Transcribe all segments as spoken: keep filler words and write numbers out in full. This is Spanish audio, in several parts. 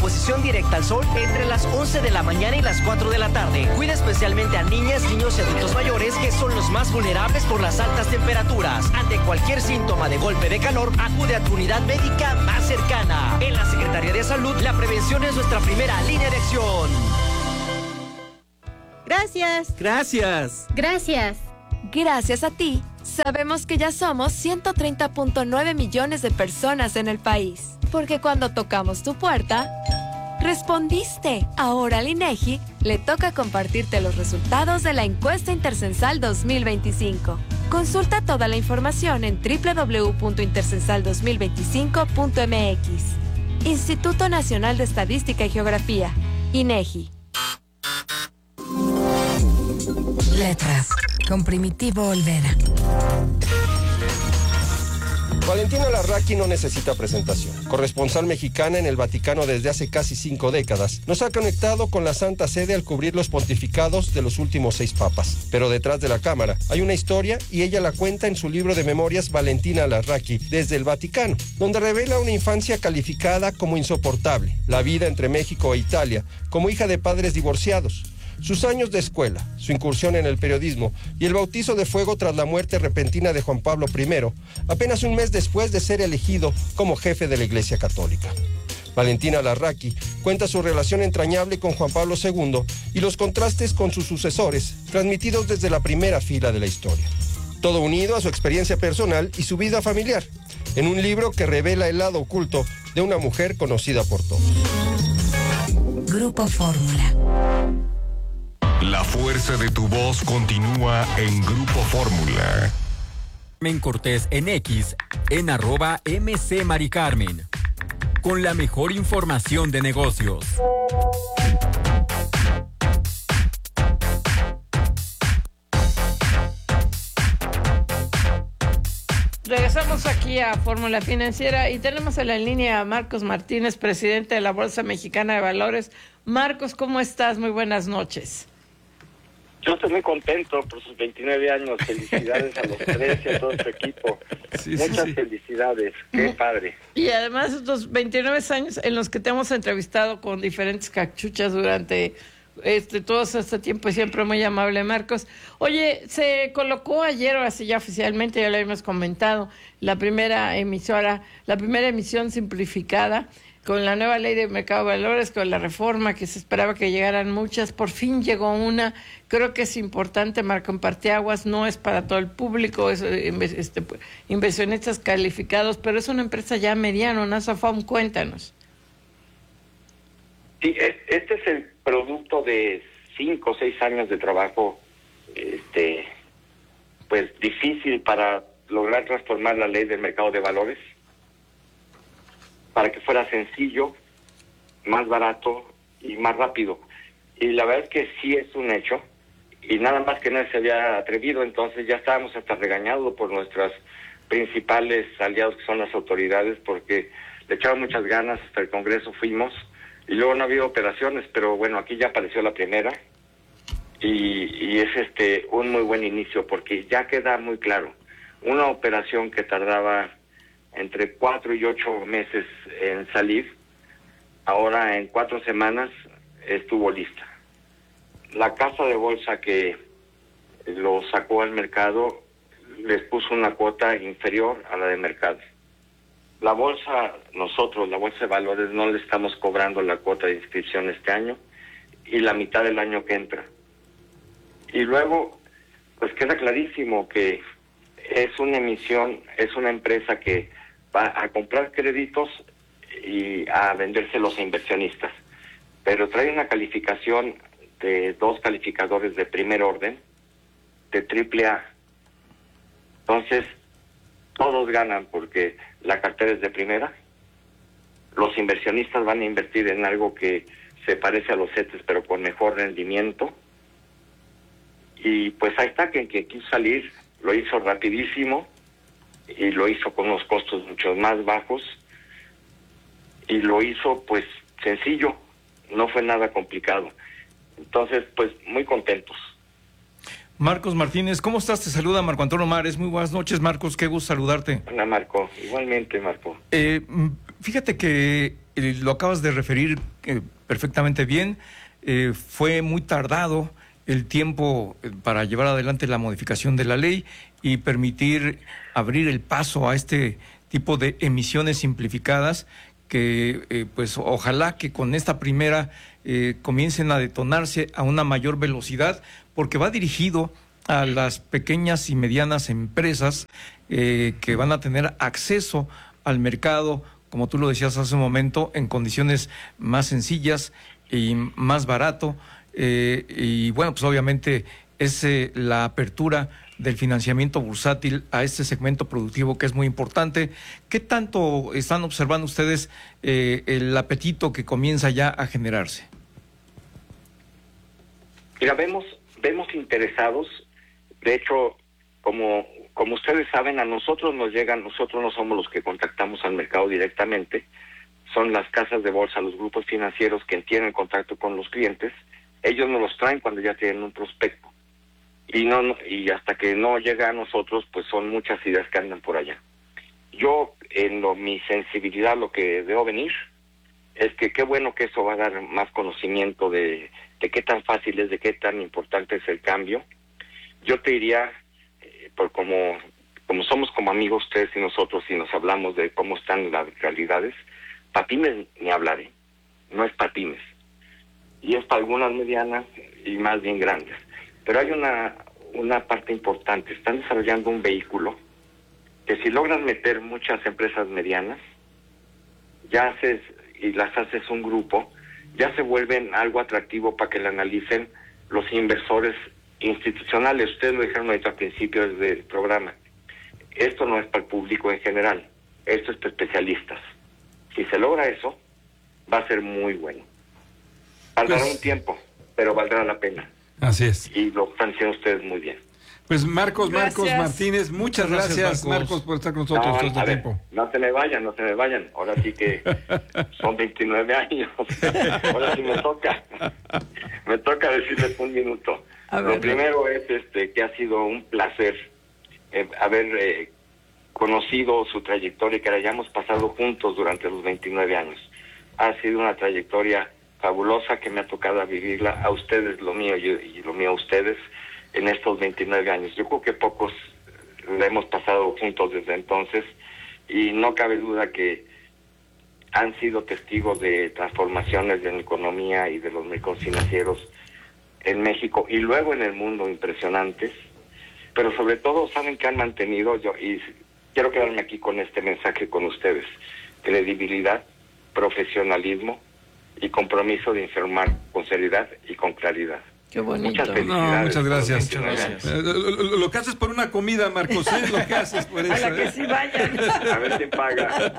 exposición directa al sol entre las once de la mañana y las cuatro de la tarde. Cuida especialmente a niñas, niños y adultos mayores, que son los más vulnerables por las altas temperaturas. Ante cualquier síntoma de golpe de calor, acude a tu unidad médica más cercana. En la Secretaría de Salud, la prevención es nuestra primera línea de acción. Gracias. Gracias. Gracias. Gracias a ti, sabemos que ya somos ciento treinta punto nueve millones de personas en el país. Porque cuando tocamos tu puerta, respondiste. Ahora al INEGI le toca compartirte los resultados de la encuesta intercensal dos mil veinticinco. Consulta toda la información en doble u doble u doble u punto intercensal dos mil veinticinco punto m x. Instituto Nacional de Estadística y Geografía, INEGI. Letras, con Primitivo Olvera. Valentina Larraqui no necesita presentación. Corresponsal mexicana en el Vaticano desde hace casi cinco décadas, nos ha conectado con la Santa Sede al cubrir los pontificados de los últimos seis papas. Pero detrás de la cámara hay una historia y ella la cuenta en su libro de memorias Valentina Larraqui desde el Vaticano, donde revela una infancia calificada como insoportable, la vida entre México e Italia, como hija de padres divorciados, sus años de escuela, su incursión en el periodismo y el bautizo de fuego tras la muerte repentina de Juan Pablo primero, apenas un mes después de ser elegido como jefe de la Iglesia Católica. Valentina Larraqui cuenta su relación entrañable con Juan Pablo segundo y los contrastes con sus sucesores, transmitidos desde la primera fila de la historia. Todo unido a su experiencia personal y su vida familiar, en un libro que revela el lado oculto de una mujer conocida por todos. Grupo Fórmula. La fuerza de tu voz continúa en Grupo Fórmula. Carmen Cortés en X, en arroba M C Mari Carmen, con la mejor información de negocios. Regresamos aquí a Fórmula Financiera y tenemos en la línea a Marcos Martínez, presidente de la Bolsa Mexicana de Valores. Marcos, ¿cómo estás? Muy buenas noches. Yo estoy muy contento por sus veintinueve años. Felicidades a los tres y a todo su equipo. Sí, Muchas sí, sí. felicidades. Qué padre. Y además estos veintinueve años en los que te hemos entrevistado con diferentes cachuchas durante este todo este tiempo, y siempre muy amable, Marcos. Oye, se colocó ayer, ahora sí ya oficialmente, ya lo habíamos comentado, la primera emisora, la primera emisión simplificada, con la nueva ley de mercado de valores, con la reforma que se esperaba que llegaran muchas, por fin llegó una. Creo que es importante, Marco, en parteaguas, no es para todo el público, es este, inversionistas calificados, pero es una empresa ya mediana, Nasafam, cuéntanos. Sí, este es el producto de cinco o seis años de trabajo, este, pues difícil para lograr transformar la ley del mercado de valores, para que fuera sencillo, más barato y más rápido. Y la verdad es que sí es un hecho, y nada más que nadie se había atrevido, entonces ya estábamos hasta regañados por nuestras principales aliados, que son las autoridades, porque le echaron muchas ganas, hasta el Congreso fuimos, y luego no había operaciones, pero bueno, aquí ya apareció la primera, y, y es este un muy buen inicio, porque ya queda muy claro, una operación que tardaba entre cuatro y ocho meses en salir, ahora en cuatro semanas estuvo lista. La casa de bolsa que lo sacó al mercado les puso una cuota inferior a la de mercado. La bolsa, nosotros, la bolsa de valores, no le estamos cobrando la cuota de inscripción este año y la mitad del año que entra. Y luego, pues queda clarísimo que es una emisión, es una empresa que va a comprar créditos y a vendérselos a inversionistas, pero trae una calificación de dos calificadores de primer orden, de triple A. Entonces, todos ganan porque la cartera es de primera, los inversionistas van a invertir en algo que se parece a los CETES, pero con mejor rendimiento, y pues ahí está, que, que quiso salir, lo hizo rapidísimo, y lo hizo con unos costos mucho más bajos, y lo hizo pues sencillo, no fue nada complicado. Entonces, pues muy contentos. Marcos Martínez, ¿cómo estás? Te saluda Marco Antonio Mares. Muy buenas noches, Marcos, qué gusto saludarte. Hola, Marco. Igualmente, Marco. Eh, fíjate que eh, lo acabas de referir eh, perfectamente bien, eh, fue muy tardado el tiempo para llevar adelante la modificación de la ley y permitir abrir el paso a este tipo de emisiones simplificadas que eh, pues ojalá que con esta primera eh, comiencen a detonarse a una mayor velocidad, porque va dirigido a las pequeñas y medianas empresas eh, que van a tener acceso al mercado, como tú lo decías hace un momento, en condiciones más sencillas y más barato. Eh, y bueno, pues obviamente es eh, la apertura del financiamiento bursátil a este segmento productivo que es muy importante. ¿Qué tanto están observando ustedes eh, el apetito que comienza ya a generarse? Mira, vemos, vemos interesados. De hecho, como, como ustedes saben, a nosotros nos llegan, nosotros no somos los que contactamos al mercado directamente, son las casas de bolsa, los grupos financieros que tienen contacto con los clientes. Ellos nos los traen cuando ya tienen un prospecto. Y no, no y hasta que no llega a nosotros, pues son muchas ideas que andan por allá. Yo, en lo, mi sensibilidad, lo que debo venir, es que qué bueno que eso va a dar más conocimiento de, de qué tan fácil es, de qué tan importante es el cambio. Yo te diría, eh, por como, como somos como amigos ustedes y nosotros, y nos hablamos de cómo están las realidades, para pymes ni hablaré, no es para pymes. Y es para algunas medianas y más bien grandes. Pero hay una, una parte importante. Están desarrollando un vehículo que si logras meter muchas empresas medianas, ya haces, y las haces un grupo, ya se vuelven algo atractivo para que la analicen los inversores institucionales. Ustedes lo dijeron ahorita al principio del programa. Esto no es para el público en general, esto es para especialistas. Si se logra eso, va a ser muy bueno. Valdrá pues, un tiempo, pero valdrá la pena. Así es. Y lo están haciendo ustedes muy bien. Pues Marcos, gracias. Marcos Martínez, muchas gracias, gracias Marcos. Marcos, por estar con nosotros no, todo este ver, tiempo. No se me vayan, no se me vayan. Ahora sí que son veintinueve años. Ahora sí me toca. Me toca decirles un minuto. Ver, lo primero es este que ha sido un placer eh, haber eh, conocido su trayectoria y que la hayamos pasado juntos durante los veintinueve años. Ha sido una trayectoria fabulosa que me ha tocado vivirla, a ustedes lo mío y, y lo mío a ustedes en estos veintinueve años. Yo creo que pocos la hemos pasado juntos desde entonces y no cabe duda que han sido testigos de transformaciones de la economía y de los mercados financieros en México y luego en el mundo impresionantes, pero sobre todo saben que han mantenido, yo y quiero quedarme aquí con este mensaje con ustedes, credibilidad, profesionalismo y compromiso de informar con seriedad y con claridad. Qué bonito. Muchas felicidades. No, muchas gracias. Muchas gracias. Eh, lo, lo, lo que haces por una comida, Marcos, es lo que haces por eso. A la que ¿eh? sí vayan. A ver quién paga.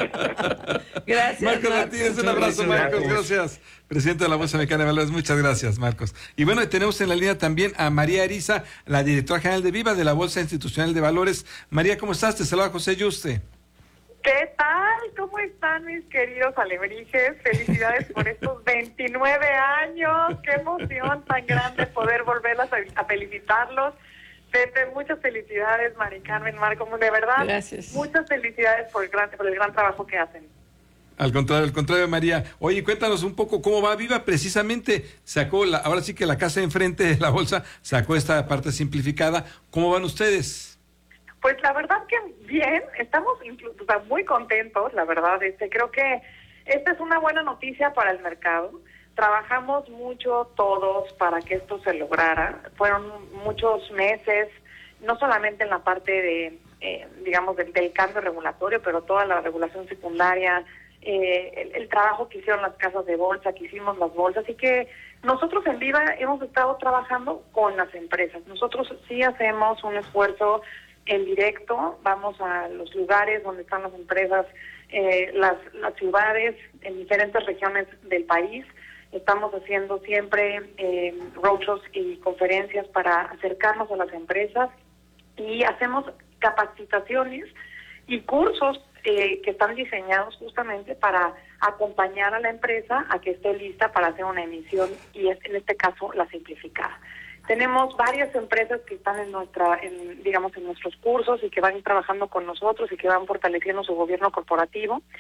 Gracias, Marcos Martínez, un abrazo, Marcos, gracias. gracias. Presidente de la Bolsa Mexicana de Valores, muchas gracias, Marcos. Y bueno, y tenemos en la línea también a María Ariza, la directora general de Viva de la Bolsa Institucional de Valores. María, ¿cómo estás? Te saluda José Yuste. ¿Qué tal? ¿Cómo están mis queridos alebrijes? Felicidades por estos veintinueve años. Qué emoción tan grande poder volverlas a, a felicitarlos. Pepe, muchas felicidades, Mari Carmen, Marco, de verdad. Gracias. Muchas felicidades por el gran, por el gran trabajo que hacen. Al contrario, al contrario, María. Oye, cuéntanos un poco cómo va Viva. Precisamente sacó, la, ahora sí que la casa de enfrente de la bolsa sacó esta parte simplificada. ¿Cómo van ustedes? Pues la verdad que bien, estamos incluso, o sea, muy contentos, la verdad. Este, creo que esta es una buena noticia para el mercado. Trabajamos mucho todos para que esto se lograra. Fueron muchos meses, no solamente en la parte de, eh, digamos, del, del cambio regulatorio, pero toda la regulación secundaria, eh, el, el trabajo que hicieron las casas de bolsa, que hicimos las bolsas, y que nosotros en Viva hemos estado trabajando con las empresas. Nosotros sí hacemos un esfuerzo en directo, vamos a los lugares donde están las empresas, eh, las, las ciudades en diferentes regiones del país. Estamos haciendo siempre eh, roadshows y conferencias para acercarnos a las empresas y hacemos capacitaciones y cursos eh, que están diseñados justamente para acompañar a la empresa a que esté lista para hacer una emisión y es, en este caso la simplificada. Tenemos varias empresas que están en nuestra, en, digamos, en nuestros cursos y que van trabajando con nosotros y que van fortaleciendo su gobierno corporativo.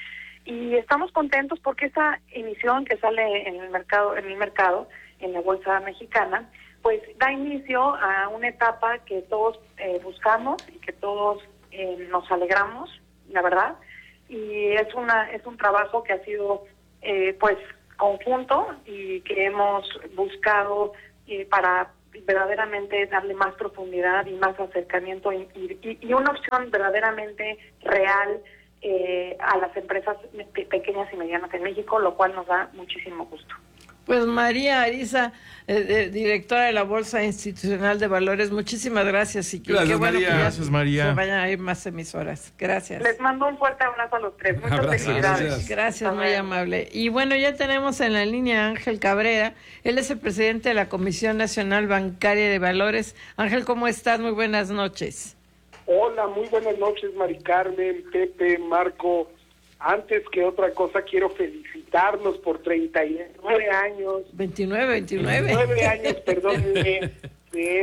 y estamos contentos porque esta emisión que sale en el mercado, en el mercado, en la bolsa mexicana, pues da inicio a una etapa que todos eh, buscamos y que todos eh, nos alegramos, la verdad, y es una es un trabajo que ha sido eh, pues conjunto y que hemos buscado eh, para verdaderamente darle más profundidad y más acercamiento y, y, y una opción verdaderamente real eh, a las empresas pequeñas y medianas en México, lo cual nos da muchísimo gusto. Pues María Ariza, eh, eh, directora de la Bolsa Institucional de Valores, muchísimas gracias. Y gracias, qué bueno María. que ya Gracias, María. se vayan a ir más emisoras. Gracias. Les mando un fuerte abrazo a los tres. Muchas Abrazo, felicidades. gracias. Gracias, muy amable. Y bueno, ya tenemos en la línea a Ángel Cabrera. Él es el presidente de la Comisión Nacional Bancaria de Valores. Ángel, ¿cómo estás? Muy buenas noches. Hola, muy buenas noches, Mari Carmen, Pepe, Marco. Antes que otra cosa, quiero felicitarlos por treinta y nueve años. veintinueve, veintinueve. veintinueve años, perdónenme, de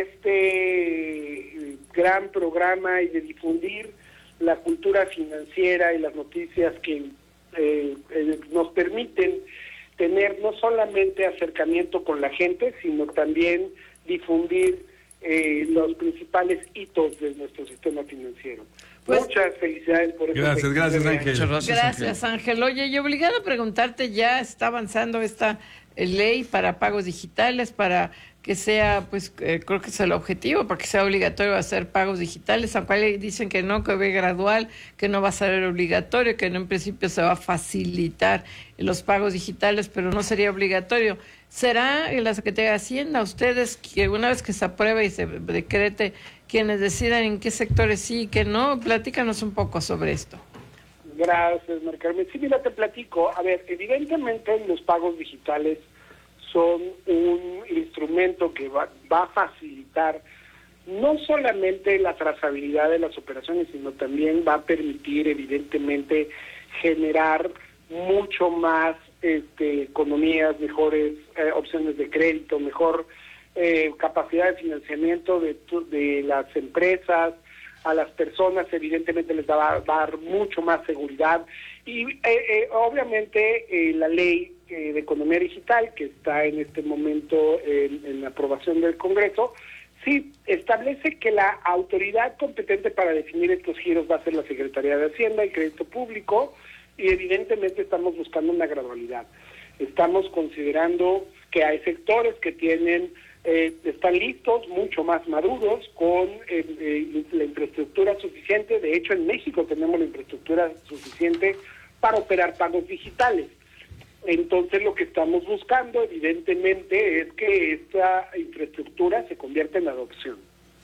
este gran programa y de difundir la cultura financiera y las noticias que eh, eh, nos permiten tener no solamente acercamiento con la gente, sino también difundir eh, los principales hitos de nuestro sistema financiero. Pues, muchas felicidades por eso. Gracias, gracias, Ángel. Muchas gracias, gracias Ángel. Ángel. Oye, y obligado a preguntarte, ya está avanzando esta eh, ley para pagos digitales, para que sea, pues eh, creo que es el objetivo, para que sea obligatorio hacer pagos digitales, aunque dicen que no, que ve gradual, que no va a ser obligatorio, que en un principio se va a facilitar los pagos digitales, pero no sería obligatorio. ¿Será en la Secretaría de Hacienda ustedes que una vez que se apruebe y se decrete quienes decidan en qué sectores sí y qué no? Platícanos un poco sobre esto. Gracias, María Carmen. Sí, mira, te platico. A ver, evidentemente los pagos digitales son un instrumento que va, va a facilitar no solamente la trazabilidad de las operaciones, sino también va a permitir, evidentemente, generar mucho más este, economías, mejores eh, opciones de crédito, mejor eh, capacidad de financiamiento de, de las empresas, a las personas evidentemente les va a dar mucho más seguridad y eh, eh, obviamente eh, la ley eh, de economía digital que está en este momento en, en la aprobación del Congreso, sí establece que la autoridad competente para definir estos giros va a ser la Secretaría de Hacienda y Crédito Público, y evidentemente estamos buscando una gradualidad. Estamos considerando que hay sectores que tienen eh, están listos, mucho más maduros, con eh, eh, la infraestructura suficiente. De hecho, en México tenemos la infraestructura suficiente para operar pagos digitales. Entonces, lo que estamos buscando, evidentemente, es que esta infraestructura se convierta en adopción.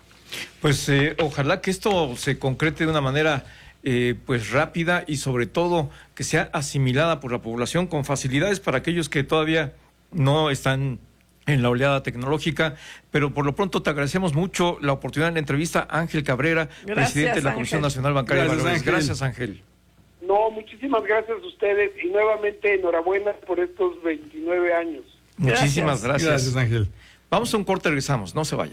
Pues eh, ojalá que esto se concrete de una manera eh, pues rápida y sobre todo que sea asimilada por la población con facilidades para aquellos que todavía no están en la oleada tecnológica, pero por lo pronto te agradecemos mucho la oportunidad en la entrevista. Ángel Cabrera, Gracias, presidente de la Ángel. Comisión Nacional Bancaria Gracias, de Valores. Ángel. Gracias, Ángel. No, muchísimas gracias a ustedes y nuevamente enhorabuena por estos veintinueve años. Muchísimas gracias. Gracias, Ángel. Vamos a un corte, regresamos, no se vaya.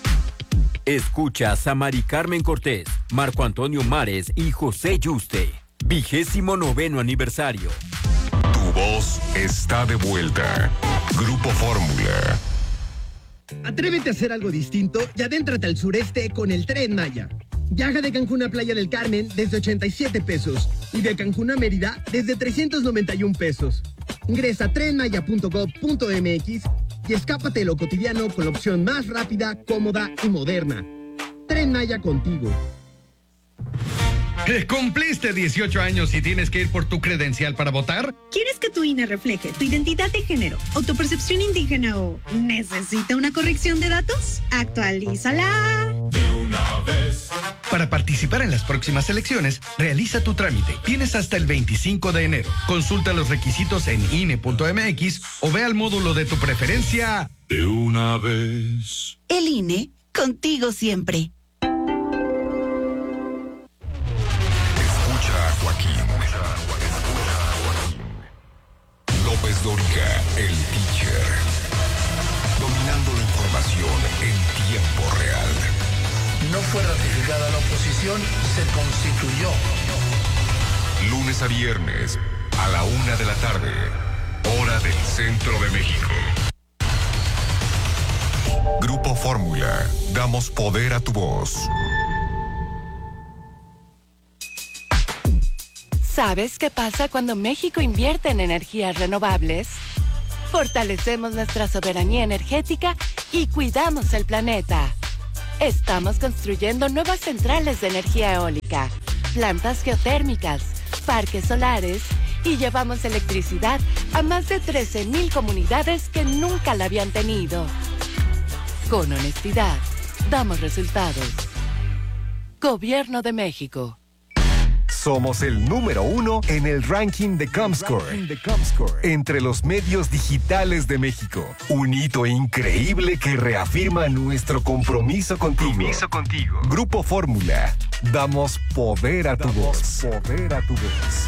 Escuchas a Mari Carmen Cortés, Marco Antonio Mares y José Yuste. Vigésimo noveno aniversario. Tu voz está de vuelta. Grupo Fórmula. Atrévete a hacer algo distinto y adéntrate al sureste con el Tren Maya. Viaja de Cancún a Playa del Carmen desde ochenta y siete pesos y de Cancún a Mérida desde trescientos noventa y un pesos. Ingresa a tren maya punto gob punto m x y escápate de lo cotidiano con la opción más rápida, cómoda y moderna. Tren Maya contigo. ¿Cumpliste dieciocho años y tienes que ir por tu credencial para votar? ¿Quieres que tu I N E refleje tu identidad de género, autopercepción indígena o necesita una corrección de datos? ¡Actualízala! De una vez. Para participar en las próximas elecciones, realiza tu trámite. Tienes hasta el veinticinco de enero. Consulta los requisitos en I N E punto m x o ve al módulo de tu preferencia. De una vez. El I N E, contigo siempre. López Dóriga, el teacher. Dominando la información en tiempo real. No fue ratificada la oposición, se constituyó. Lunes a viernes, a la una de la tarde, hora del centro de México. Grupo Fórmula, damos poder a tu voz. ¿Sabes qué pasa cuando México invierte en energías renovables? Fortalecemos nuestra soberanía energética y cuidamos el planeta. Estamos construyendo nuevas centrales de energía eólica, plantas geotérmicas, parques solares y llevamos electricidad a más de trece mil comunidades que nunca la habían tenido. Con honestidad, damos resultados. Gobierno de México. Somos el número uno en el ranking de Comscore, entre los medios digitales de México. Un hito increíble que reafirma nuestro compromiso contigo. Compromiso contigo. Grupo Fórmula. Damos poder a tu voz. Poder a tu voz.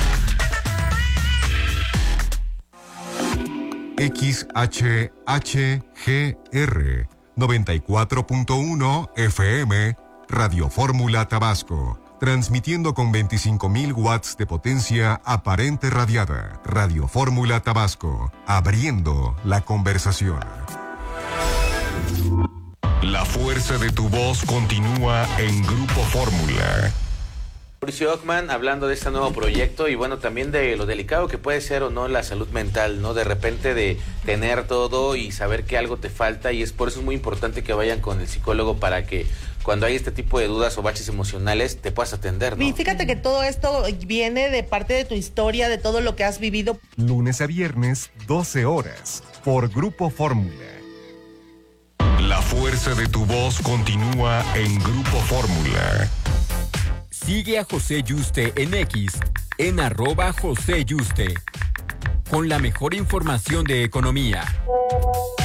X H H G R noventa y cuatro punto uno F M, Radio Fórmula Tabasco. Transmitiendo con veinticinco mil watts de potencia aparente radiada. Radio Fórmula Tabasco. Abriendo la conversación. La fuerza de tu voz continúa en Grupo Fórmula. Mauricio Ockman, hablando de este nuevo proyecto y bueno, también de lo delicado que puede ser o no la salud mental, ¿no? De repente de tener todo y saber que algo te falta, y es por eso es muy importante que vayan con el psicólogo para que cuando hay este tipo de dudas o baches emocionales te puedas atender, ¿no? Y fíjate que todo esto viene de parte de tu historia, de todo lo que has vivido. Lunes a viernes, doce horas, por Grupo Fórmula. La fuerza de tu voz continúa en Grupo Fórmula. Sigue a José Yuste en X, en arroba José Yuste, con la mejor información de economía.